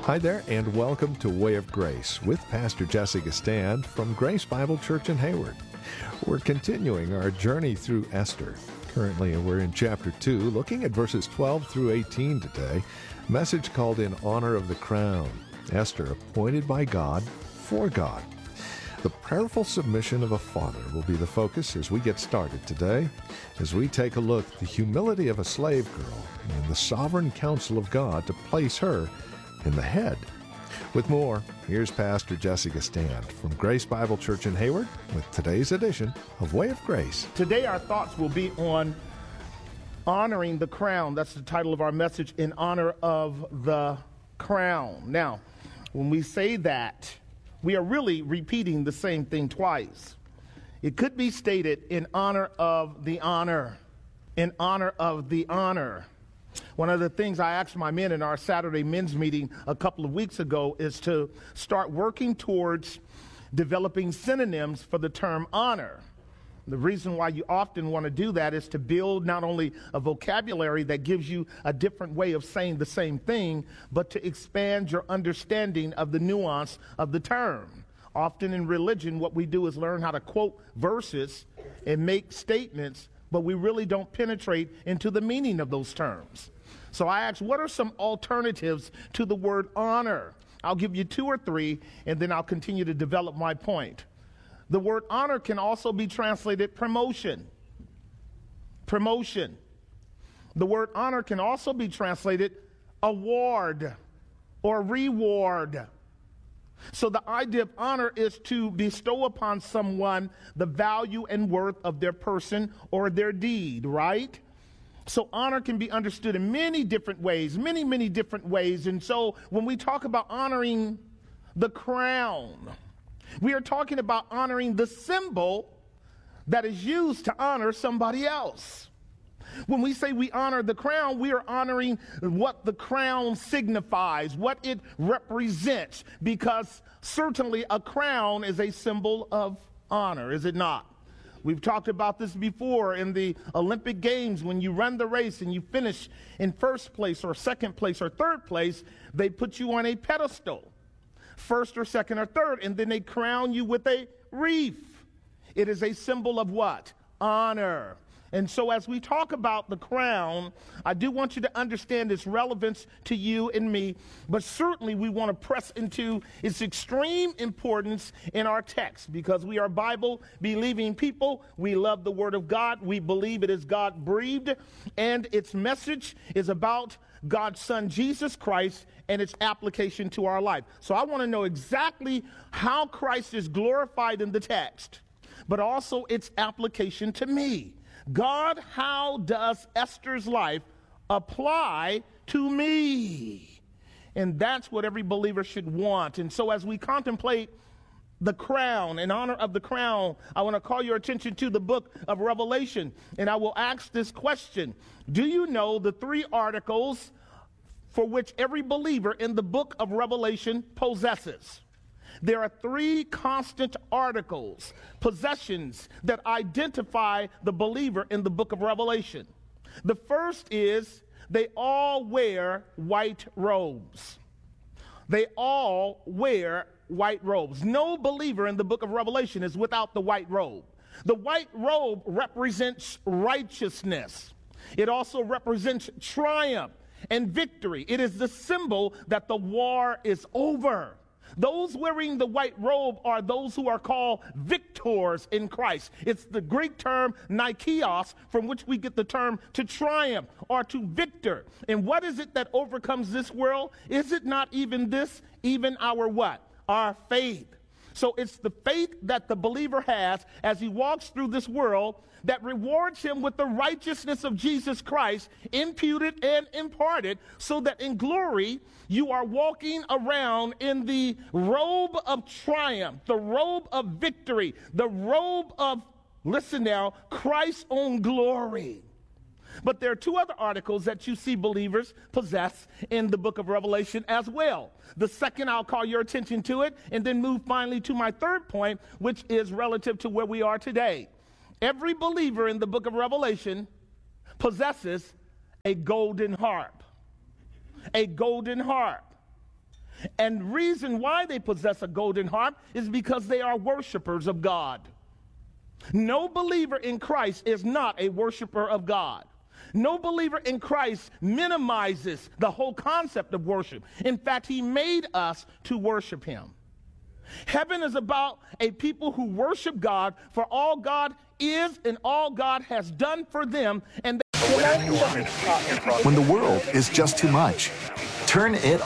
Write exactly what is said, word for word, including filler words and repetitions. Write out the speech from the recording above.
Hi there, and welcome to Way of Grace with Pastor Jesse Gistand from Grace Bible Church in Hayward. We're continuing our journey through Esther. Currently, we're in chapter two, looking at verses twelve through eighteen today, a message called In Honor of the Crown, Esther appointed by God for God. The prayerful submission of a father will be the focus as we get started today, as we take a look at the humility of a slave girl and the sovereign counsel of God to place her in the head. With more, here's Pastor Jesse Gistand from Grace Bible Church in Hayward with today's edition of Way of Grace. Today our thoughts will be on honoring the crown. That's the title of our message, In Honor of the Crown. Now, when we say that, we are really repeating the same thing twice. It could be stated in honor of the honor, in honor of the honor. One of the things I asked my men in our Saturday men's meeting a couple of weeks ago is to start working towards developing synonyms for the term honor. The reason why you often want to do that is to build not only a vocabulary that gives you a different way of saying the same thing, but to expand your understanding of the nuance of the term. Often in religion, what we do is learn how to quote verses and make statements, but we really don't penetrate into the meaning of those terms. So I asked, what are some alternatives to the word honor? I'll give you two or three, and then I'll continue to develop my point. The word honor can also be translated promotion. Promotion. The word honor can also be translated award or reward. So the idea of honor is to bestow upon someone the value and worth of their person or their deed, right? So honor can be understood in many different ways, many, many different ways. And so when we talk about honoring the crown, we are talking about honoring the symbol that is used to honor somebody else. When we say we honor the crown, we are honoring what the crown signifies, what it represents, because certainly a crown is a symbol of honor, is it not? We've talked about this before in the Olympic Games. When you run the race and you finish in first place or second place or third place, they put you on a pedestal, first or second or third, and then they crown you with a wreath. It is a symbol of what? Honor. And so as we talk about the crown, I do want you to understand its relevance to you and me, but certainly we want to press into its extreme importance in our text because we are Bible-believing people. We love the Word of God. We believe it is God-breathed, and its message is about God's Son, Jesus Christ, and its application to our life. So I want to know exactly how Christ is glorified in the text, but also its application to me. God, how does Esther's life apply to me? And that's what every believer should want. And so as we contemplate the crown, in honor of the crown, I want to call your attention to the book of Revelation. And I will ask this question. Do you know the three articles for which every believer in the book of Revelation possesses? There are three constant articles, possessions, that identify the believer in the book of Revelation. The first is they all wear white robes. They all wear white robes. No believer in the book of Revelation is without the white robe. The white robe represents righteousness. It also represents triumph and victory. It is the symbol that the war is over. Those wearing the white robe are those who are called victors in Christ. It's the Greek term Nikaios, from which we get the term to triumph or to victor. And what is it that overcomes this world? Is it not even this, even our what? Our faith. So it's the faith that the believer has as he walks through this world that rewards him with the righteousness of Jesus Christ, imputed and imparted, so that in glory you are walking around in the robe of triumph, the robe of victory, the robe of, listen now, Christ's own glory. But there are two other articles that you see believers possess in the book of Revelation as well. The second, I'll call your attention to it, and then move finally to my third point, which is relative to where we are today. Every believer in the book of Revelation possesses a golden harp. A golden harp. And reason why they possess a golden harp is because they are worshipers of God. No believer in Christ is not a worshiper of God. No believer in Christ minimizes the whole concept of worship. In fact, he made us to worship him. Heaven is about a people who worship God for all God is and all God has done for them. And When the world is just too much, turn it